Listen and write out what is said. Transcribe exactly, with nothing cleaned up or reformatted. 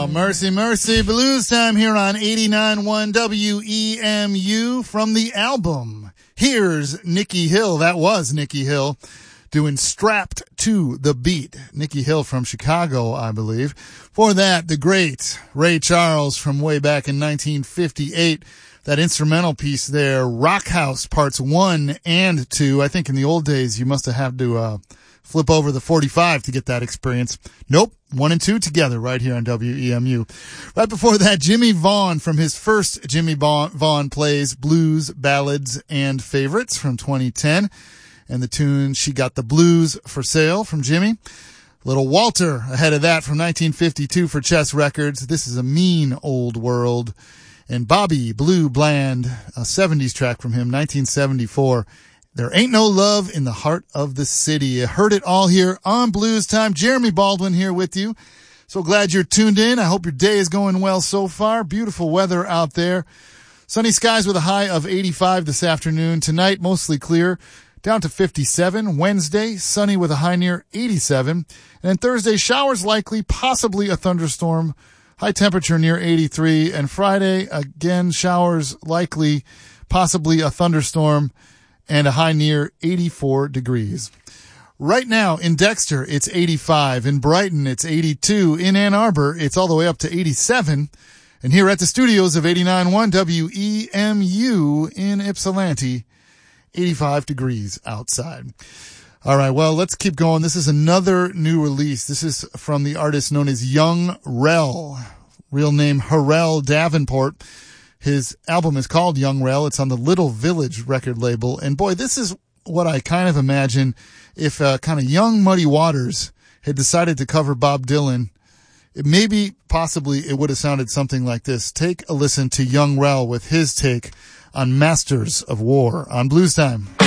Oh, mercy, mercy. Blues time here on eighty-nine point one W E M U from the album. Here's Nikki Hill. That was Nikki Hill doing Strapped to the Beat. Nikki Hill from Chicago, I believe. For that, the great Ray Charles from way back in nineteen fifty-eight. That instrumental piece there, Rock House Parts one and two. I think in the old days you must have had to uh, flip over the forty-five to get that experience. Nope, one and two together right here on W E M U. Right before that, Jimmy Vaughn from his first Jimmy Vaughn Plays Blues, Ballads, and Favorites from twenty ten. And the tune She Got the Blues for Sale from Jimmy. Little Walter ahead of that from nineteen fifty-two for Chess Records. This is A Mean Old World. And Bobby Blue Bland, a seventies track from him, nineteen seventy-four. There Ain't No Love in the Heart of the City. You heard it all here on Blues Time. Jeremy Baldwin here with you. So glad you're tuned in. I hope your day is going well so far. Beautiful weather out there. Sunny skies with a high of eighty-five this afternoon. Tonight, mostly clear, down to fifty-seven. Wednesday, sunny with a high near eighty-seven. And then Thursday, showers likely, possibly a thunderstorm. High temperature near eighty-three. And Friday, again, showers likely, possibly a thunderstorm, and a high near eighty-four degrees. Right now in Dexter, it's eighty-five. In Brighton, it's eighty-two. In Ann Arbor, it's all the way up to eighty-seven. And here at the studios of eighty-nine point one W E M U in Ypsilanti, eighty-five degrees outside. All right, well, let's keep going. This is another new release. This is from the artist known as Young Rel, real name Harrell Davenport. His album is called Young Rel. It's on the Little Village record label. And boy, this is what I kind of imagine if uh, kind of young Muddy Waters had decided to cover Bob Dylan. It maybe, possibly, it would have sounded something like this. Take a listen to Young Rel with his take on Masters of War on Blues Time.